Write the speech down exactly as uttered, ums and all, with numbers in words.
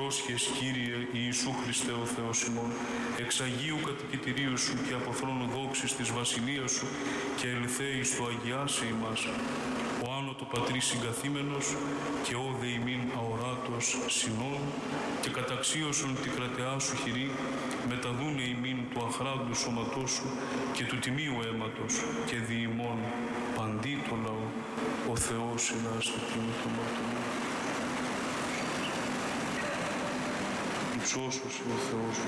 πρόσχες, Κύριε Ιησού Χριστέ ο Θεός ημών, εξ Αγίου κατοικητηρίου Σου και από θρόνου δόξης της Βασιλείας Σου και ελθέει στο αγιάσε ημάς, ο άνω το Πατρί συγκαθήμενος και ο δε ημίν αοράτος συνών και καταξίωσον τη κρατεά Σου χειρή, μεταδούνε ημίν του αχράντου σώματός Σου και του τιμίου αίματος και δι' ημών παντί το λαό, ο Θεός εδάστε τίμη των υψώσος ο Θεός.